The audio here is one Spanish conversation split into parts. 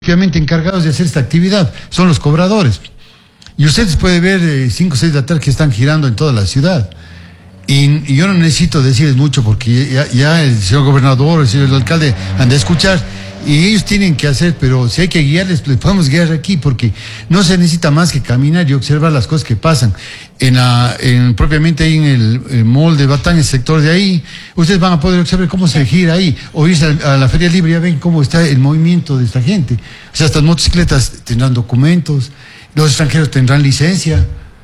propiamente encargados de hacer esta actividad, son los cobradores. Y ustedes pueden ver 5 o 6 de la tarde que están girando en toda la ciudad. Y yo no necesito decirles mucho porque ya el señor gobernador, el señor alcalde han de escuchar y ellos tienen que hacer, pero si hay que guiarles, les podemos guiar aquí porque no se necesita más que caminar y observar las cosas que pasan. Propiamente ahí en el mall de Batán, el sector de ahí, ustedes van a poder observar cómo se gira ahí, o irse a la Feria Libre, ya ven cómo está el movimiento de esta gente. O sea, estas motocicletas tendrán documentos, los extranjeros tendrán licencia.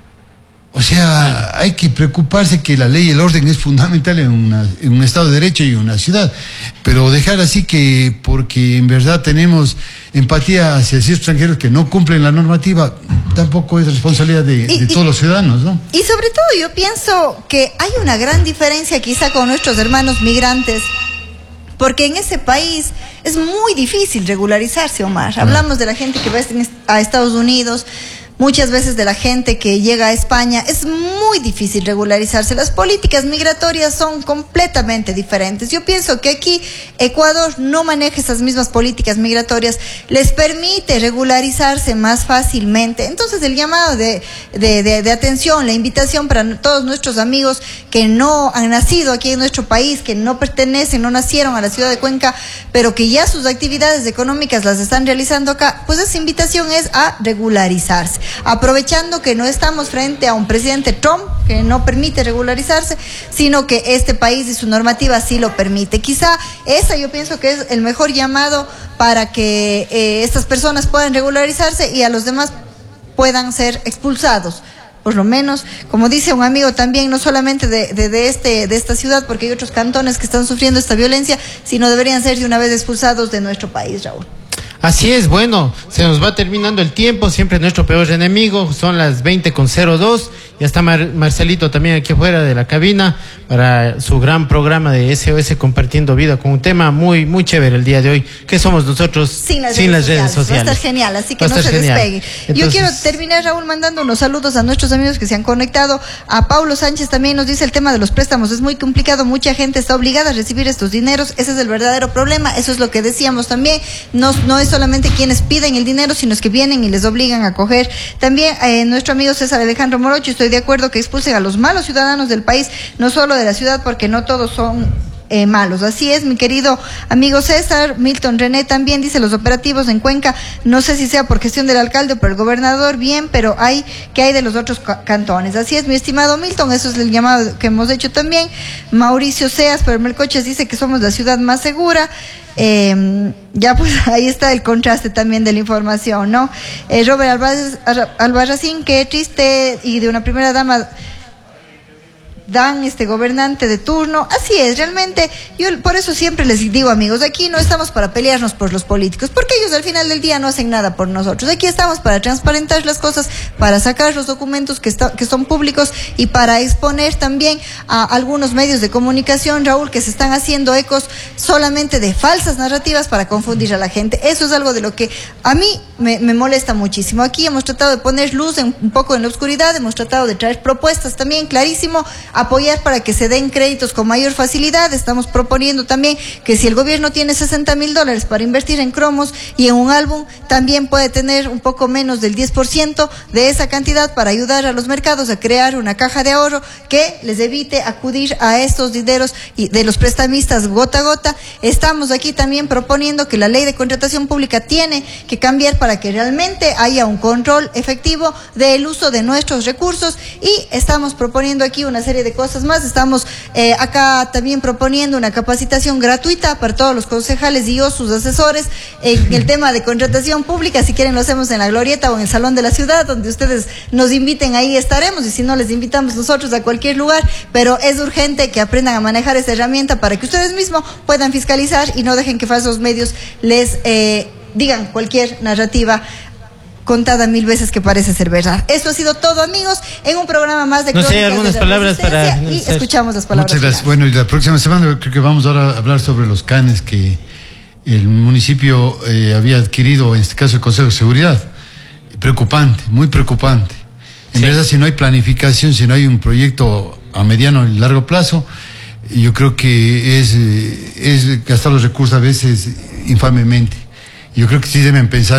O sea, hay que preocuparse que la ley y el orden es fundamental en un Estado de Derecho y en una ciudad. Pero dejar así que, porque en verdad tenemos empatía hacia esos extranjeros que no cumplen la normativa, tampoco es responsabilidad de todos los ciudadanos, ¿no? Y sobre todo yo pienso que hay una gran diferencia quizá con nuestros hermanos migrantes. Porque en ese país es muy difícil regularizarse, Omar. Hablamos de la gente que va a Estados Unidos, muchas veces de la gente que llega a España. Es muy difícil regularizarse. Las políticas migratorias son completamente diferentes. Yo pienso que aquí Ecuador no maneja esas mismas políticas migratorias, les permite regularizarse más fácilmente. Entonces el llamado de atención, la invitación para todos nuestros amigos que no han nacido aquí en nuestro país, que no pertenecen, no nacieron a la ciudad de Cuenca, pero que ya sus actividades económicas las están realizando acá, pues esa invitación es a regularizarse. Aprovechando que no estamos frente a un presidente Trump que no permite regularizarse, sino que este país y su normativa sí lo permite. Quizá esa yo pienso que es el mejor llamado para que estas personas puedan regularizarse y a los demás puedan ser expulsados. Por lo menos, como dice un amigo también, no solamente de esta ciudad, porque hay otros cantones que están sufriendo esta violencia, sino deberían ser de una vez expulsados de nuestro país, Raúl. Así es, bueno, se nos va terminando el tiempo, siempre nuestro peor enemigo, son las 20:02, ya está Marcelito también aquí afuera de la cabina para su gran programa de SOS Compartiendo Vida con un tema muy, muy chévere el día de hoy, que somos nosotros sin las redes sociales. Va a estar genial, así que no se despegue. Entonces, yo quiero terminar, Raúl, mandando unos saludos a nuestros amigos que se han conectado. A Paulo Sánchez también nos dice: el tema de los préstamos es muy complicado, mucha gente está obligada a recibir estos dineros, ese es el verdadero problema, eso es lo que decíamos también, no es solamente quienes piden el dinero, sino es que vienen y les obligan a coger. También nuestro amigo César Alejandro Morocho, estoy de acuerdo que expulsen a los malos ciudadanos del país, no solo de la ciudad, porque no todos son malos. Así es, mi querido amigo César. Milton René también dice: los operativos en Cuenca, no sé si sea por gestión del alcalde o por el gobernador, bien, pero ¿qué hay de los otros cantones? Así es, mi estimado Milton, eso es el llamado que hemos hecho también. Mauricio Seas, pero Melcoches dice que somos la ciudad más segura. Ya pues ahí está el contraste también de la información, ¿no? Robert Albarracín, qué triste, y de una primera dama dan gobernante de turno. Así es, realmente yo por eso siempre les digo, amigos, aquí no estamos para pelearnos por los políticos, porque ellos al final del día no hacen nada por nosotros. Aquí estamos para transparentar las cosas, para sacar los documentos que son públicos y para exponer también a algunos medios de comunicación, Raúl, que se están haciendo ecos solamente de falsas narrativas para confundir a la gente. Eso es algo de lo que a mí me molesta muchísimo. Aquí hemos tratado de poner luz un poco en la oscuridad, hemos tratado de traer propuestas también, clarísimo, apoyar para que se den créditos con mayor facilidad. Estamos proponiendo también que si el gobierno tiene $60,000 para invertir en cromos y en un álbum, también puede tener un poco menos del 10% de esa cantidad para ayudar a los mercados a crear una caja de ahorro que les evite acudir a estos dineros de los prestamistas gota a gota. Estamos aquí también proponiendo que la ley de contratación pública tiene que cambiar para que realmente haya un control efectivo del uso de nuestros recursos, y estamos proponiendo aquí una serie de cosas más. Estamos acá también proponiendo una capacitación gratuita para todos los concejales y sus asesores en el tema de contratación pública. Si quieren lo hacemos en la Glorieta o en el Salón de la Ciudad, donde ustedes nos inviten, ahí estaremos, y si no, les invitamos nosotros a cualquier lugar, pero es urgente que aprendan a manejar esta herramienta para que ustedes mismos puedan fiscalizar y no dejen que falsos medios les digan cualquier narrativa contada 1000 veces que parece ser verdad. Eso ha sido todo, amigos, en un programa más de Crónicas. No sé, algunas palabras para... Y escuchamos las palabras. Muchas gracias. Bueno, y la próxima semana creo que vamos ahora a hablar sobre los canes que el municipio había adquirido, en este caso el Consejo de Seguridad. Preocupante, muy preocupante. En verdad, si no hay planificación, si no hay un proyecto a mediano y largo plazo, yo creo que es gastar los recursos a veces infamemente. Yo creo que sí deben pensar